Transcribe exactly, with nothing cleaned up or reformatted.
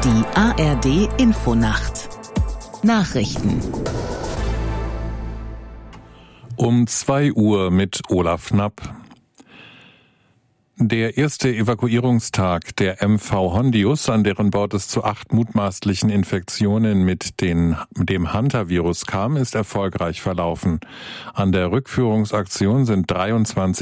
Die A R D Infonacht Nachrichten Um zwei Uhr mit Olaf Knapp. Der erste Evakuierungstag der M V Hondius, an deren Bord es zu acht mutmaßlichen Infektionen mit den, dem Hantavirus kam, ist erfolgreich verlaufen. An der Rückführungsaktion sind dreiundzwanzig